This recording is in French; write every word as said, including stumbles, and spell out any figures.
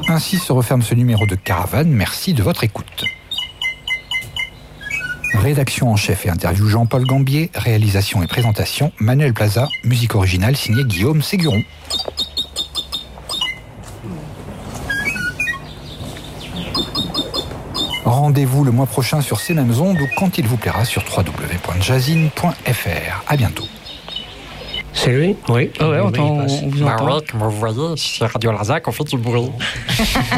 Ainsi se referme ce numéro de Caravane. Merci de votre écoute. Rédaction en chef et interview Jean-Paul Gambier. Réalisation et présentation Manuel Plaza. Musique originale signée Guillaume Séguron. Rendez-vous le mois prochain sur ces mêmes ondes ou quand il vous plaira sur w w w point jazzin point f r. À bientôt. C'est lui ? Oui. Ah ouais, on, oui, on, on vous Bah entend. ouais, comme vous voyez, chez Radio Larzac, on fait du bruit.